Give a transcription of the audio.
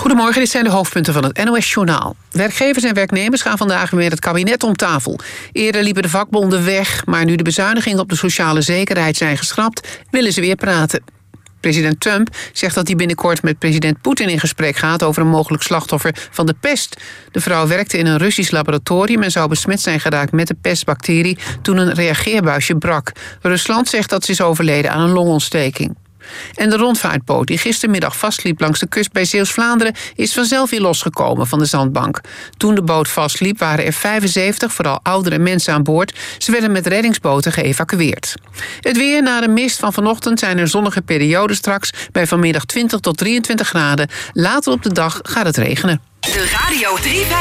Goedemorgen, dit zijn de hoofdpunten van het NOS-journaal. Werkgevers en werknemers gaan vandaag weer met het kabinet om tafel. Eerder liepen de vakbonden weg, maar nu de bezuinigingen op de sociale zekerheid zijn geschrapt, willen ze weer praten. President Trump zegt dat hij binnenkort met president Poetin in gesprek gaat over een mogelijk slachtoffer van de pest. De vrouw werkte in een Russisch laboratorium en zou besmet zijn geraakt met de pestbacterie toen een reageerbuisje brak. Rusland zegt dat ze is overleden aan een longontsteking. En de rondvaartboot die gistermiddag vastliep langs de kust bij Zeeuws-Vlaanderen is vanzelf weer losgekomen van de zandbank. Toen de boot vastliep waren er 75, vooral oudere mensen aan boord. Ze werden met reddingsboten geëvacueerd. Het weer na de mist van vanochtend zijn er zonnige perioden straks bij vanmiddag 20 tot 23 graden. Later op de dag gaat het regenen. De Radio 3